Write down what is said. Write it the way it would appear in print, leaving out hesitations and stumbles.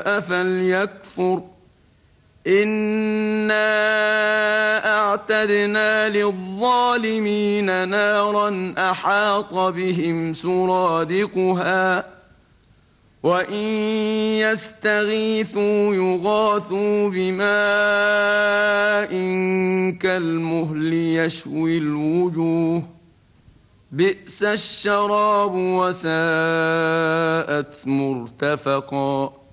شاء فليكفر إنا أعتدنا للظالمين نارا أحاط بهم سرادقها وإن يستغيثوا يغاثوا بماء كالمهل يشوي الوجوه بئس الشراب وساءت مرتفقا